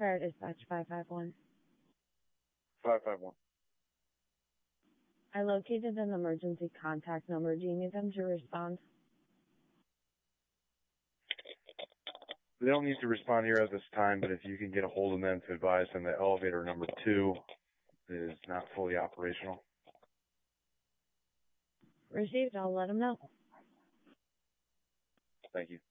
Fire Dispatch 551. 551. I located an emergency contact number. Do you need them to respond? They don't need to respond here at this time, but if you can get a hold of them to advise them that elevator number 2 is not fully operational. Received. I'll let them know. Thank you.